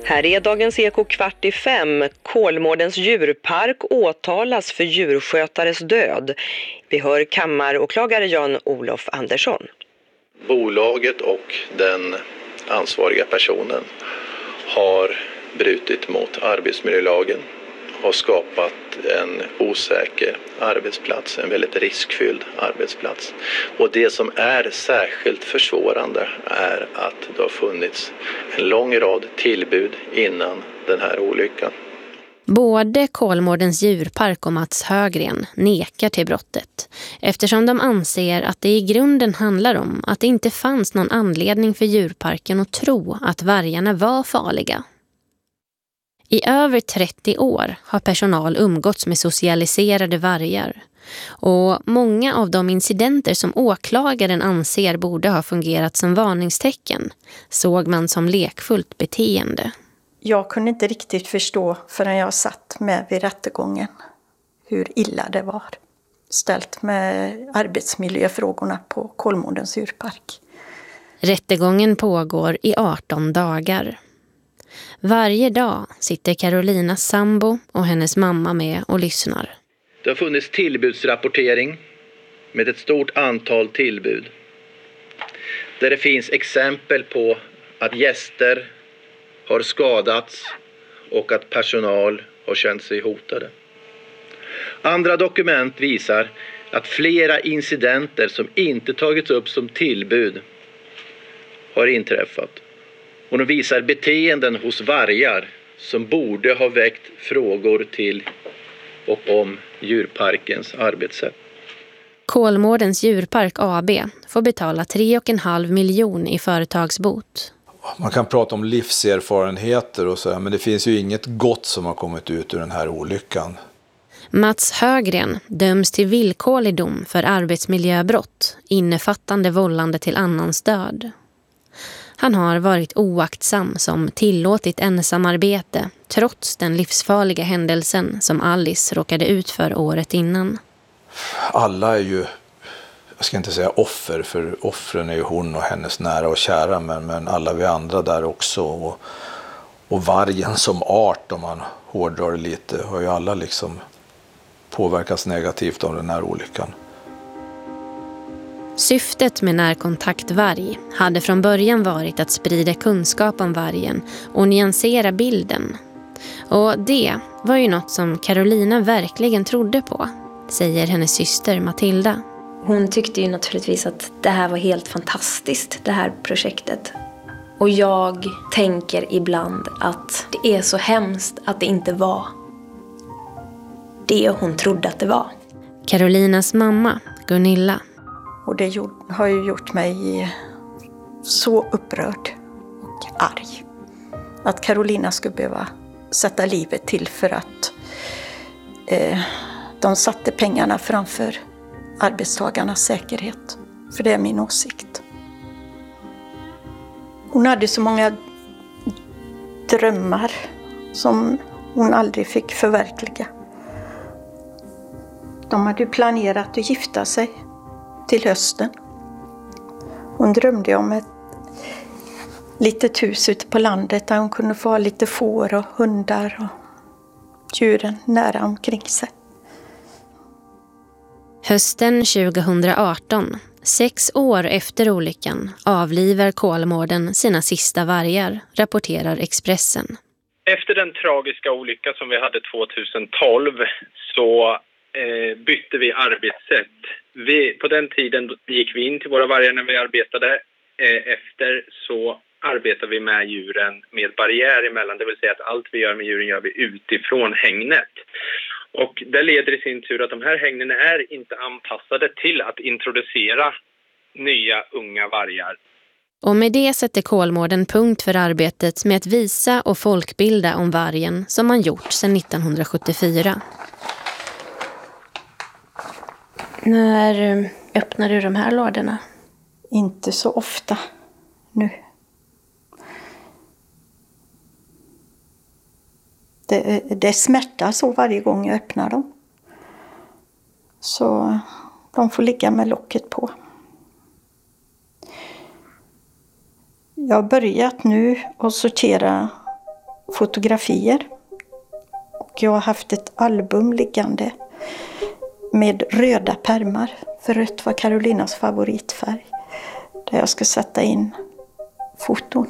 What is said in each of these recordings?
Här är Dagens Eko 4:45. Kolmårdens djurpark åtalas för djurskötares död. Vi hör kammaråklagare Jan-Olof Andersson. Bolaget och den ansvariga personen har brutit mot arbetsmiljölagen, har skapat en osäker arbetsplats, en väldigt riskfylld arbetsplats. Och det som är särskilt försvårande är att det har funnits en lång rad tillbud innan den här olyckan. Både Kolmårdens djurpark och Mats Högren nekar till brottet eftersom de anser att det i grunden handlar om att det inte fanns någon anledning för djurparken att tro att vargarna var farliga. I över 30 år har personal umgåtts med socialiserade vargar och många av de incidenter som åklagaren anser borde ha fungerat som varningstecken såg man som lekfullt beteende. Jag kunde inte riktigt förstå förrän jag satt med vid rättegången hur illa det var ställt med arbetsmiljöfrågorna på Kolmårdens djurpark. Rättegången pågår i 18 dagar. Varje dag sitter Carolinas sambo och hennes mamma med och lyssnar. Det har funnits tillbudsrapportering med ett stort antal tillbud. Där det finns exempel på att gäster har skadats och att personal har känt sig hotade. Andra dokument visar att flera incidenter som inte tagits upp som tillbud har inträffat. Och de visar beteenden hos vargar som borde ha väckt frågor till och om djurparkens arbetssätt. Kolmårdens djurpark AB får betala 3,5 miljoner i företagsbot. Man kan prata om livserfarenheter och så här, men det finns ju inget gott som har kommit ut ur den här olyckan. Mats Högren döms till villkorlig dom för arbetsmiljöbrott innefattande vållande till annans död. Han har varit oaktsam som tillåtit ensamarbete trots den livsfarliga händelsen som Alice råkade ut för året innan. Alla är ju, jag ska inte säga offer, för offren är ju hon och hennes nära och kära, men alla vi andra där också. Och vargen som art, om man hårdrar det lite, har ju alla liksom påverkats negativt av den här olyckan. Syftet med närkontaktvarg hade från början varit att sprida kunskap om vargen och nyansera bilden. Och det var ju något som Carolina verkligen trodde på, säger hennes syster Matilda. Hon tyckte ju naturligtvis att det här var helt fantastiskt, det här projektet. Och jag tänker ibland att det är så hemskt att det inte var det hon trodde att det var. Carolinas mamma, Gunilla. Och det har ju gjort mig så upprörd och arg. Att Carolina skulle behöva sätta livet till för att de satte pengarna framför arbetstagarnas säkerhet. För det är min åsikt. Hon hade så många drömmar som hon aldrig fick förverkliga. De hade planerat att gifta sig till hösten. Hon drömde om ett litet hus ute på landet där hon kunde få ha lite får och hundar och djuren nära omkring sig. Hösten 2018, 6 år efter olyckan, avlivar Kolmården sina sista vargar, rapporterar Expressen. Efter den tragiska olycka som vi hade 2012 så bytte vi arbetssätt. På den tiden gick vi in till våra vargar när vi arbetade. Efter så arbetar vi med djuren med barriär emellan. Det vill säga att allt vi gör med djuren gör vi utifrån hängnet. Och det leder i sin tur att de här hängnen är inte anpassade till att introducera nya unga vargar. Och med det sätter Kolmården punkt för arbetet med att visa och folkbilda om vargen som man gjort sedan 1974. När öppnar du de här lådorna? Inte så ofta nu. Det smärtar så varje gång jag öppnar dem. Så de får ligga med locket på. Jag har börjat nu att sortera fotografier. Och jag har haft ett album liggande med röda pärmar. För rött var Carolinas favoritfärg. Där jag ska sätta in foton.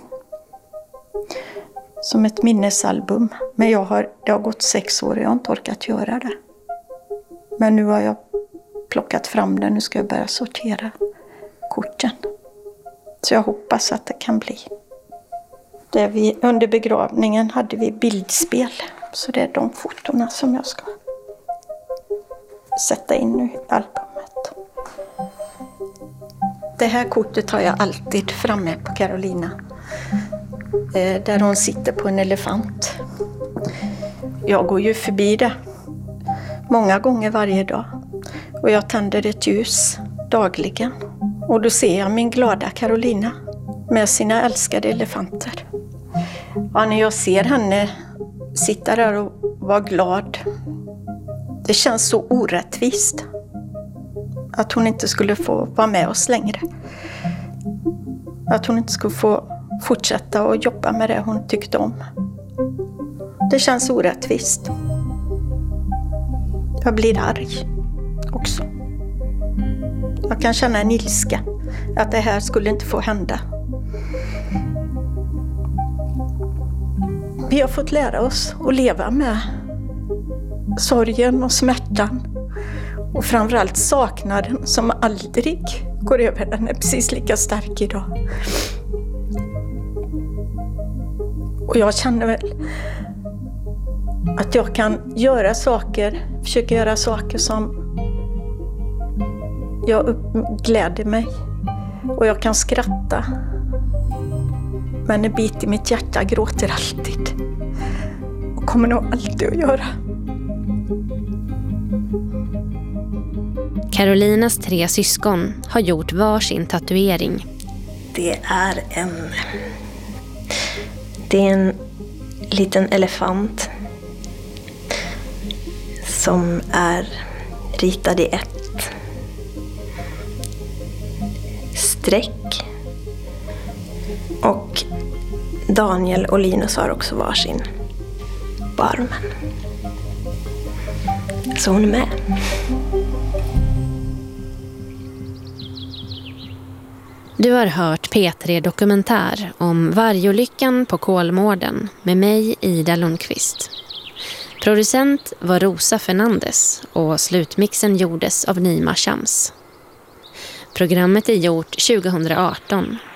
Som ett minnesalbum. Men det har gått 6 år och jag har inte orkat göra det. Men nu har jag plockat fram det. Nu ska jag börja sortera korten. Så jag hoppas att det kan bli. Under begravningen hade vi bildspel. Så det är de fotorna som jag ska sätta in nu i albumet. Det här kortet har jag alltid framme på Carolina. Där hon sitter på en elefant. Jag går ju förbi det många gånger varje dag. Och jag tänder ett ljus dagligen. Och då ser jag min glada Carolina med sina älskade elefanter. Och när jag ser henne sitta där och vara glad. Det känns så orättvist. Att hon inte skulle få vara med oss längre. Att hon inte skulle få fortsätta att jobba med det hon tyckte om. Det känns orättvist. Jag blir arg också. Jag kan känna en ilska. Att det här skulle inte få hända. Vi har fått lära oss att leva med sorgen och smärtan. Och framförallt saknaden som aldrig går över. Den är precis lika stark idag. Och jag känner väl att jag kan försöka göra saker som jag gläder mig. Och jag kan skratta. Men en bit i mitt hjärta gråter alltid. Och kommer nog alltid att göra. Carolinas 3 syskon har gjort varsin tatuering. Det är en liten elefant som är ritad i ett streck. Och Daniel och Linus har också varsin på armen. Så hon är med. Du har hört P3 Dokumentär om vargolyckan på Kolmården med mig, Ida Lundqvist. Producent var Rosa Fernandes och slutmixen gjordes av Nima Shams. Programmet är gjort 2018